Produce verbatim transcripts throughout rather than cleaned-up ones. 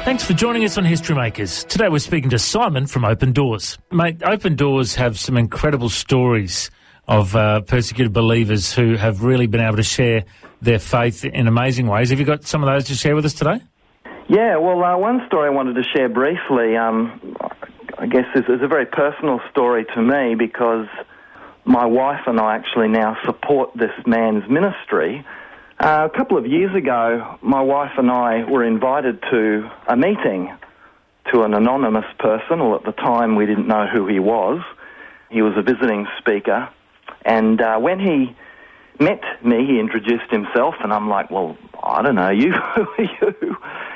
Thanks for joining us on History Makers. Today we're speaking to Simon from Open Doors. Mate, Open Doors have some incredible stories of uh, persecuted believers who have really been able to share their faith in amazing ways. Have you got some of those to share with us today? Yeah, well, uh, one story I wanted to share briefly, um, I guess is, is a very personal story to me because my wife and I actually now support this man's ministry. Uh, a couple of years ago, my wife and I were invited to a meeting to an anonymous person. Well, at the time we didn't know who he was. He was a visiting speaker. And uh, when he met me, he introduced himself, and I'm like, well, I don't know, you, who are you?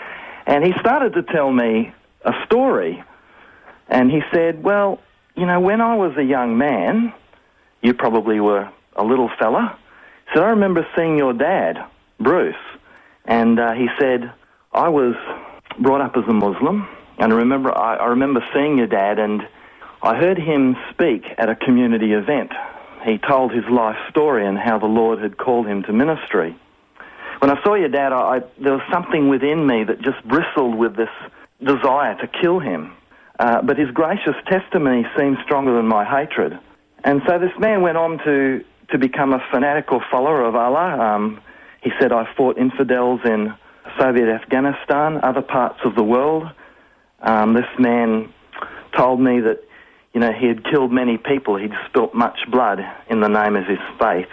And he started to tell me a story. And he said, well, you know, when I was a young man, you probably were a little fella. He said, I remember seeing your dad, Bruce, and uh, he said, I was brought up as a Muslim, and I remember, I, I remember seeing your dad, and I heard him speak at a community event. He told his life story and how the Lord had called him to ministry. When I saw your dad, I, I, there was something within me that just bristled with this desire to kill him, uh, but his gracious testimony seemed stronger than my hatred. And so this man went on to to become a fanatical follower of Allah. Um, he said, I fought infidels in Soviet Afghanistan, other parts of the world. Um, this man told me that, you know, he had killed many people. He'd spilt much blood in the name of his faith.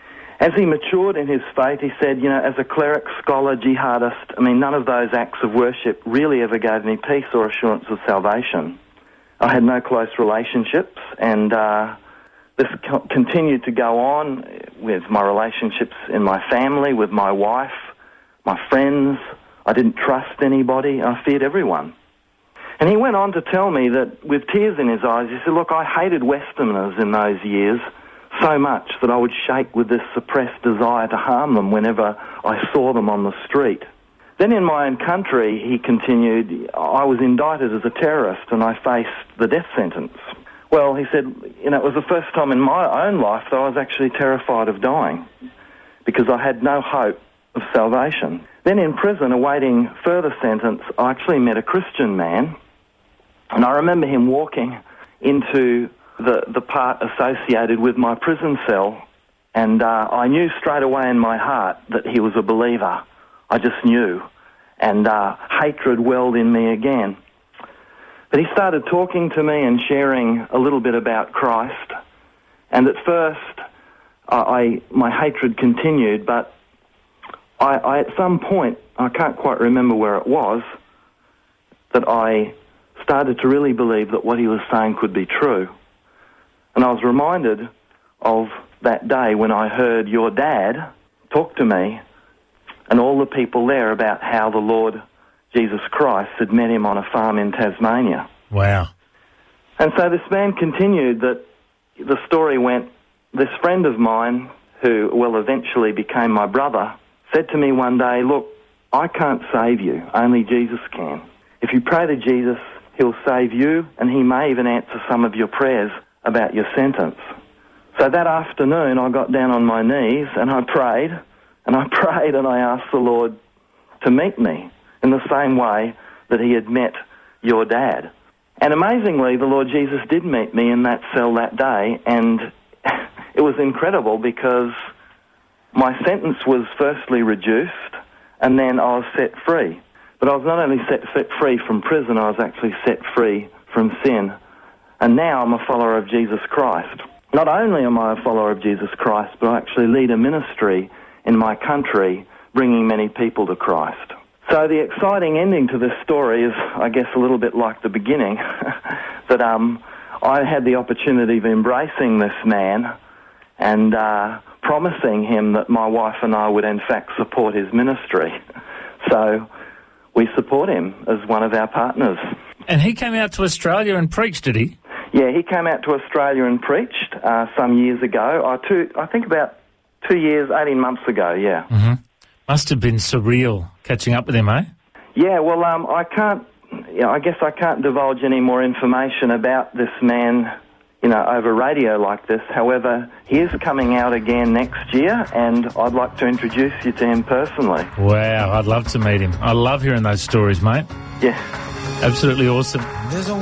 As he matured in his faith, he said, you know, as a cleric, scholar, jihadist, I mean, none of those acts of worship really ever gave me peace or assurance of salvation. I had no close relationships, and uh, this co- continued to go on with my relationships in my family, with my wife, my friends. I didn't trust anybody. I feared everyone. And he went on to tell me that with tears in his eyes, he said, look, I hated Westerners in those years so much that I would shake with this suppressed desire to harm them whenever I saw them on the street. Then in my own country, he continued, I was indicted as a terrorist and I faced the death sentence. Well, he said, you know, it was the first time in my own life that I was actually terrified of dying because I had no hope of salvation. Then in prison, awaiting further sentence, I actually met a Christian man, and I remember him walking into the, the part associated with my prison cell, and uh, I knew straight away in my heart that he was a believer. I just knew, and uh, hatred welled in me again. But he started talking to me and sharing a little bit about Christ. And at first, I, I my hatred continued, but I, I, at some point, I can't quite remember where it was, that I started to really believe that what he was saying could be true. And I was reminded of that day when I heard your dad talk to me and all the people there about how the Lord Jesus Christ had met him on a farm in Tasmania. Wow. And so this man continued that the story went, this friend of mine, who, well, eventually became my brother, said to me one day, look, I can't save you, only Jesus can. If you pray to Jesus, he'll save you, and he may even answer some of your prayers about your sentence. So that afternoon I got down on my knees and I prayed, and I prayed and I asked the Lord to meet me in the same way that he had met your dad. And amazingly, the Lord Jesus did meet me in that cell that day, and it was incredible because my sentence was firstly reduced, and then I was set free. But I was not only set, set free from prison, I was actually set free from sin. And now I'm a follower of Jesus Christ. Not only am I a follower of Jesus Christ, but I actually lead a ministry in my country, bringing many people to Christ. So the exciting ending to this story is, I guess, a little bit like the beginning, that um, I had the opportunity of embracing this man and uh, promising him that my wife and I would in fact support his ministry. So we support him as one of our partners. And he came out to Australia and preached, did he? Yeah, he came out to Australia and preached uh, some years ago. I, two, I think about two years, eighteen months ago, yeah. Mm-hmm. Must have been surreal catching up with him, eh? Yeah, well, um, I can't, yeah, I guess I can't divulge any more information about this man you know, over radio like this. However, he is coming out again next year, and I'd like to introduce you to him personally. Wow, I'd love to meet him. I love hearing those stories, mate. Yeah. Absolutely awesome.